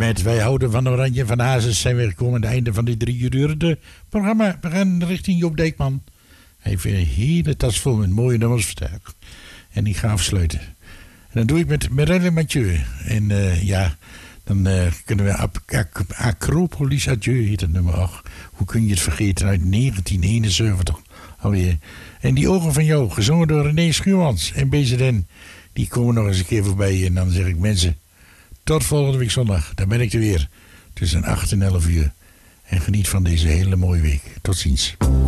Met Wij houden van Oranje van Hazes zijn we gekomen aan het einde van dit 3 uur durende programma. We gaan richting Joop Dijkman. Hij heeft weer een hele tas vol met mooie nummers verstuikt. En ik ga afsluiten. En dat doe ik met Merelle Mathieu. En dan kunnen we Acropolis Adieu heet het nummer. Och, hoe kun je het vergeten, uit 1971 alweer. En Die ogen van jou, gezongen door René Schuurmans en BZN. Die komen nog eens een keer voorbij. En dan zeg ik mensen, tot volgende week zondag. Dan ben ik er weer tussen 8 en 11 uur. En geniet van deze hele mooie week. Tot ziens.